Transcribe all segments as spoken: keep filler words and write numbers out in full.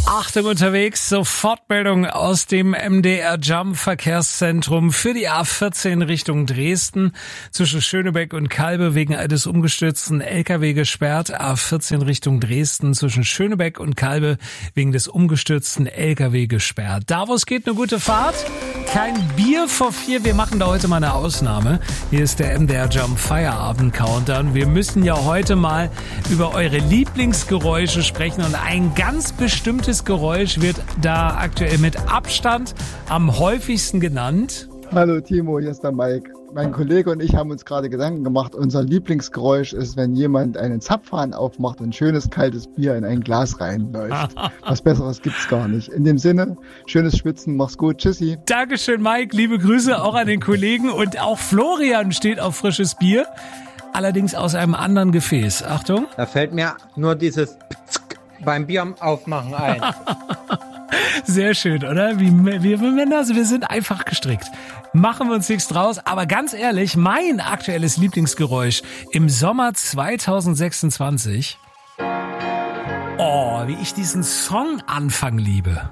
Achtung unterwegs, Sofortmeldung aus dem M D R Jump Verkehrszentrum für die A vierzehn Richtung Dresden. Zwischen Schönebeck und Kalbe wegen eines umgestürzten L K W gesperrt. A vierzehn Richtung Dresden zwischen Schönebeck und Kalbe wegen des umgestürzten L K W gesperrt. Da wo es geht, eine gute Fahrt. Kein Bier vor vier. Wir machen da heute mal eine Ausnahme. Hier ist der M D R Jump Feierabend Countdown. Wir müssen ja heute mal über eure Lieblingsgeräusche sprechen und ein ganz bestimmtes Geräusch wird da aktuell mit Abstand am häufigsten genannt. Hallo Timo, hier ist der Mike. Mein Kollege und ich haben uns gerade Gedanken gemacht. Unser Lieblingsgeräusch ist, wenn jemand einen Zapfhahn aufmacht und schönes kaltes Bier in ein Glas reinläuft. Was Besseres gibt's gar nicht. In dem Sinne, schönes Schwitzen, mach's gut, tschüssi. Dankeschön Mike, liebe Grüße auch an den Kollegen und auch Florian steht auf frisches Bier. Allerdings aus einem anderen Gefäß. Achtung. Da fällt mir nur dieses beim Bier aufmachen ein. Sehr schön, oder? Wie wir Männer, wir sind einfach gestrickt. Machen wir uns nichts draus. Aber ganz ehrlich, mein aktuelles Lieblingsgeräusch im Sommer zwanzig sechsundzwanzig. Oh, wie ich diesen Songanfang liebe.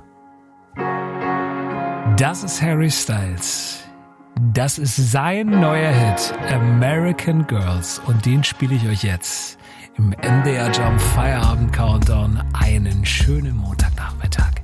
Das ist Harry Styles. Das ist sein neuer Hit, American Girls. Und den spiele ich euch jetzt im M D R Jump Feierabend Countdown. Einen schönen Montagnachmittag.